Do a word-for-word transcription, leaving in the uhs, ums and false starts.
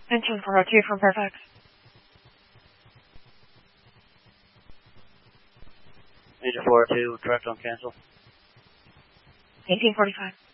Engine four oh two from Fairfax. Engine four oh two, correct on cancel. eighteen forty-five.